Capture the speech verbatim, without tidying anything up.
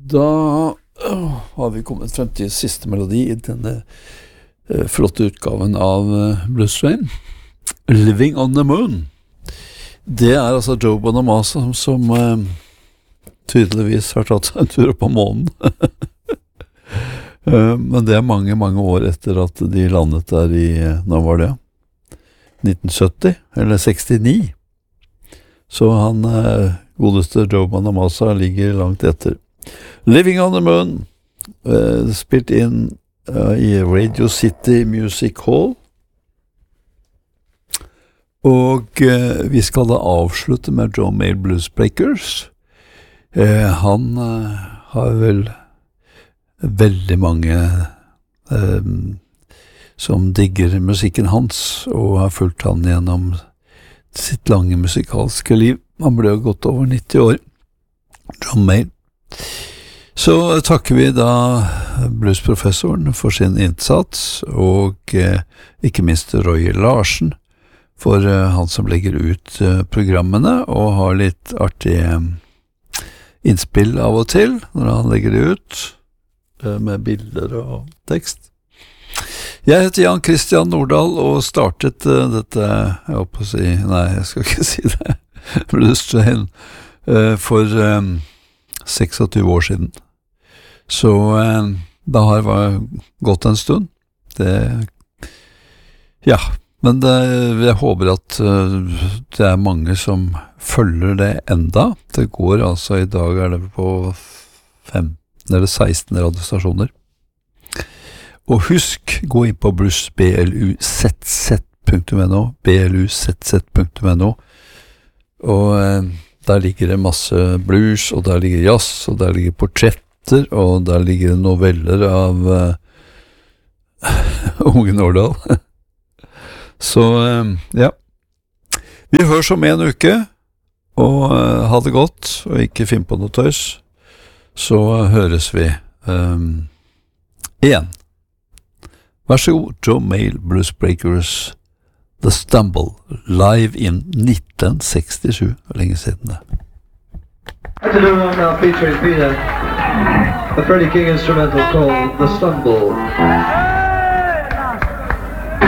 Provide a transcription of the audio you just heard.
Da har vi kommet frem til siste melodi i denne uh, flotte utgaven av uh, Blues Train, Living on the Moon. Det er altså Joe Bonamassa som, som uh, tydeligvis har tatt seg en tur opp på månen. uh, men det er mange, mange år etter at de landet der i, uh, nå var det, nitten sytti, eller sekstini. Så han, uh, godeste Joe Bonamassa, ligger langt etter. Living on the Moon, uh, spilt inn uh, i Radio City Music Hall. Og uh, vi skal da avslutte med John Mayall Bluesbreakers. Uh, han uh, har vel veldig mange uh, som digger musikken hans, og har fulgt han gjennom sitt lange musikalske liv. Han ble jo godt over nitti år, John Mayall. Så takker vi da bluesprofessoren for sin innsats, og eh, ikke minst Roy Larsen for eh, han som legger ut eh, programmene og har litt artige eh, innspill av og til når han legger det ut eh, med bilder og tekst. Jeg heter Jan Christian Nordahl og startet uh, dette, jeg håper å si, nei, jeg skal ikke si det, Blues Train, uh, for um, tjueseks år siden. Så uh, da har det gått en stund. Det, ja, men det, jeg håper at uh, det er mange som følger det enda. Det går altså, i dag er det på femten eller seksten radiostasjoner. Og husk, gå inn på blues b l u z z punktum n o, b l u z z punktum n o, og eh, der ligger det masse blues, og der ligger jazz, og der ligger portretter, og der ligger noveller av eh, Unge Nordahl. Så, eh, ja. Vi høres om en uke, og eh, ha det godt, og ikke finn på noe tøys. Så høres vi eh, igjen. Vær så god, Joe Mayall Bluesbreakers, The Stumble, live in nitten sekstisju, lenge siden det. To do one now featuring Peter, a Freddie King instrumental called The Stumble.